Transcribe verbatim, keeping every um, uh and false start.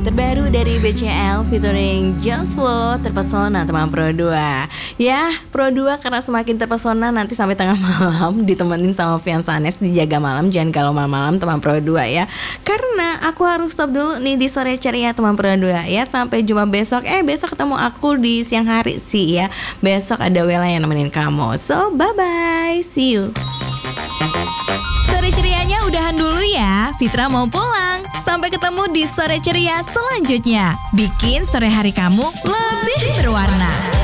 terbaru dari B C L featuring Just Flow, Terpesona teman Pro dua. Ya, Pro dua karena semakin terpesona nanti sampai tengah malam ditemenin sama Fian Sanes di Jaga Malam. Jangan kalau malam-malam teman Pro dua ya. Karena aku harus stop dulu nih di Sore Ceria teman Pro dua ya. Sampai jumpa besok. Eh besok ketemu aku di siang hari sih ya. Besok ada Wela yang nemenin kamu. So bye bye, see you. Sore Cerianya udahan dulu ya, Fitra mau pulang. Sampai ketemu di Sore Ceria selanjutnya. Bikin sore hari kamu lebih berwarna.